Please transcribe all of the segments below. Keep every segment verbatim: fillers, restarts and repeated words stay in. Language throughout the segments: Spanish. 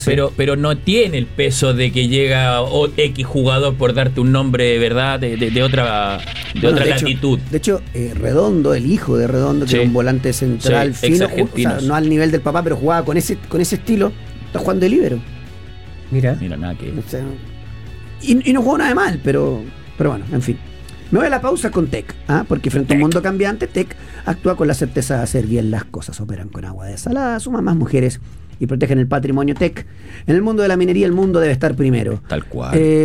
Pero, pero no tiene el peso de que llega o X jugador por darte un nombre de verdad de, de, de otra de bueno, otra de latitud. Hecho, de hecho, eh, Redondo, el hijo de Redondo, que sí. era un volante central sí, fino, o sea, no al nivel del papá, pero jugaba con ese, con ese estilo, está jugando de líbero. Mira. Mira, nada que... O sea, y, y no jugó nada de mal, pero, pero bueno, en fin. Me voy a la pausa con Tech, ¿ah? Porque frente a un mundo cambiante, Tech actúa con la certeza de hacer bien las cosas. Operan con agua desalada, suman más mujeres y protegen el patrimonio Tech. En el mundo de la minería, el mundo debe estar primero. Tal cual. Eh,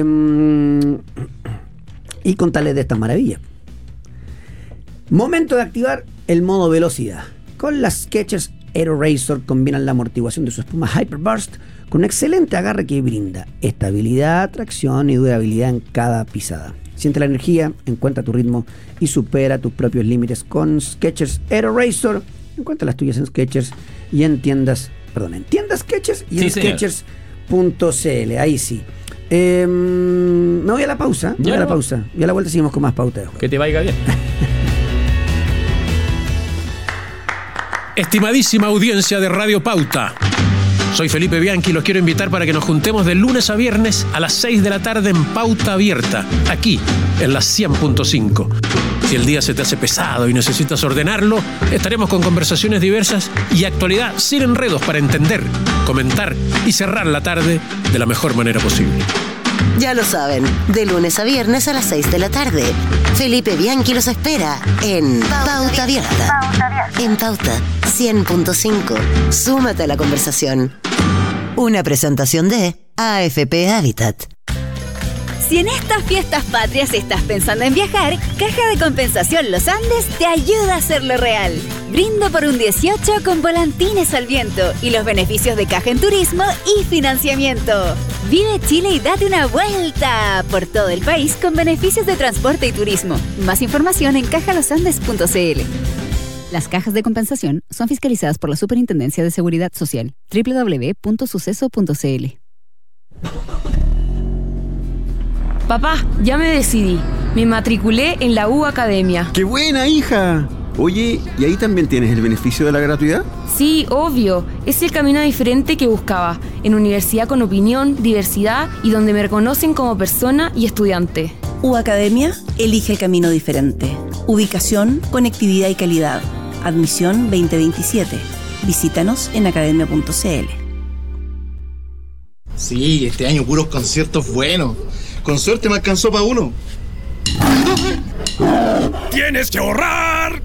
y contarles de estas maravillas. Momento de activar el modo velocidad. Con las Skechers Aero Razor combinan la amortiguación de su espuma Hyperburst con un excelente agarre que brinda estabilidad, tracción y durabilidad en cada pisada. Siente la energía, encuentra tu ritmo y supera tus propios límites con Skechers Aero Razor. Encuentra las tuyas en Skechers y en tiendas, perdón, en tiendas Skechers y sí, en Skechers punto c l. Ahí sí. Eh, me voy a la pausa. Me voy a la pausa. Y a la vuelta seguimos con más pauta de juego. Que te vaya bien. Estimadísima audiencia de Radio Pauta, soy Felipe Bianchi y los quiero invitar para que nos juntemos de lunes a viernes a las seis de la tarde en Pauta Abierta, aquí en la cien punto cinco. Si el día se te hace pesado y necesitas ordenarlo, estaremos con conversaciones diversas y actualidad sin enredos para entender, comentar y cerrar la tarde de la mejor manera posible. Ya lo saben, de lunes a viernes a las seis de la tarde. Felipe Bianchi los espera en Pauta Abierta. En Pauta cien punto cinco. Súmate a la conversación. Una presentación de A F P Habitat. Si en estas fiestas patrias estás pensando en viajar, Caja de Compensación Los Andes te ayuda a hacerlo real. Brindo por un dieciocho con volantines al viento y los beneficios de Caja en Turismo y financiamiento. Vive Chile y date una vuelta por todo el país con beneficios de transporte y turismo. Más información en caja los andes punto c l. Las cajas de compensación son fiscalizadas por la Superintendencia de Seguridad Social. doble u doble u doble u punto suceso punto c l. Papá, ya me decidí. Me matriculé en la U Academia. ¡Qué buena, hija! Oye, ¿y ahí también tienes el beneficio de la gratuidad? Sí, obvio. Es el camino diferente que buscaba. En universidad con opinión, diversidad y donde me reconocen como persona y estudiante. U Academia elige el camino diferente. Ubicación, conectividad y calidad. Admisión veinte veintisiete. Visítanos en academia punto c l. Sí, este año puros conciertos buenos. Con suerte me alcanzó para uno. ¡Tienes que ahorrar!